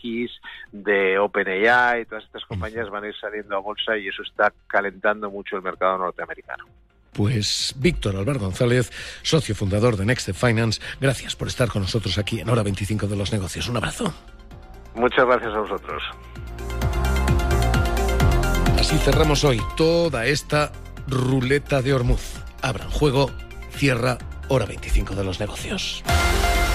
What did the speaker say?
X, de OpenAI, todas estas compañías van a ir saliendo a bolsa y eso está calentando mucho el mercado norteamericano. Pues Víctor Álvaro González, socio fundador de Next Step Finance, gracias por estar con nosotros aquí en Hora 25 de los Negocios. Un abrazo. Muchas gracias a vosotros. Así cerramos hoy toda esta ruleta de Ormuz. Abran juego, cierra Hora 25 de los Negocios.